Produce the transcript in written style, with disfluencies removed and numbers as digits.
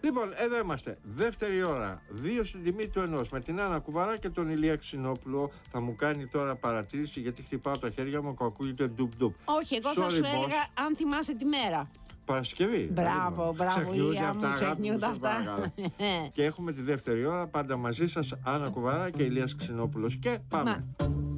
Λοιπόν, εδώ είμαστε. Δεύτερη ώρα. 2 στην τιμή του ενός. Με την Άννα Κουβαρά και τον Ηλία Ξινόπουλο. Θα μου κάνει τώρα παρατήρηση γιατί χτυπάω τα χέρια μου και ακούγεται ντουπ-ντουπ. Όχι, εγώ θα σου έλεγα αν θυμάσαι τη μέρα. Παρασκευή. Μπράβο, Ηλία μου, ξεχνιούνται αυτά. Και έχουμε τη δεύτερη ώρα πάντα μαζί σας, Άννα Κουβαρά και Ηλίας Ξινόπουλος. Και πάμε.